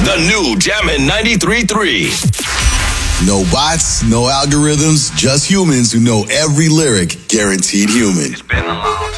The new Jammin' 93.3. No bots, no algorithms, just humans who know every lyric, guaranteed human. It's been a long